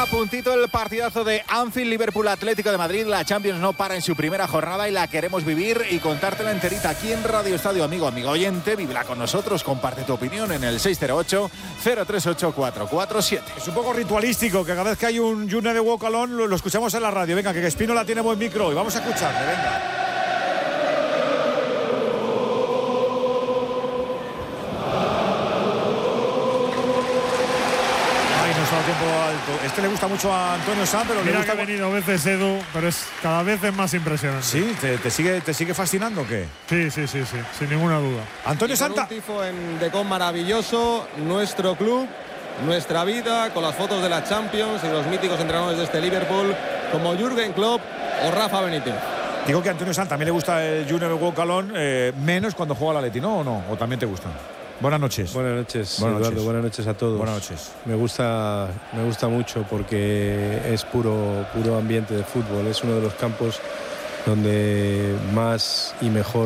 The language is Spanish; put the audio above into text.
A puntito el partidazo de Anfield, Liverpool Atlético de Madrid. La Champions no para en su primera jornada y la queremos vivir y contártela enterita aquí en Radio Estadio. Amigo oyente, vívela con nosotros, comparte tu opinión en el 608-038-447. Es un poco ritualístico que cada vez que hay un You Never Walk Alone lo escuchamos en la radio. Venga, que Espínola tiene buen micro y vamos a escucharle, venga. Tiempo alto. Este le gusta mucho a Antonio Sanz, pero mira le gusta que ha venido veces, Edu, pero cada vez es más impresionante. ¿Sí? ¿Te sigue fascinando o qué? Sí, sin ninguna duda. Antonio Sanz. Un tifo en Decon maravilloso, nuestro club, nuestra vida, con las fotos de la Champions y los míticos entrenadores de este Liverpool, como Jürgen Klopp o Rafa Benítez. Digo que a Antonio Sanz también le gusta el You Never Walk Alone, menos cuando juega al Atleti, ¿no? ¿O no? ¿O también te gusta? Buenas noches. Buenas noches, Eduardo. Buenas noches a todos. Buenas noches. Me gusta mucho porque es puro ambiente de fútbol. Es uno de los campos donde más y mejor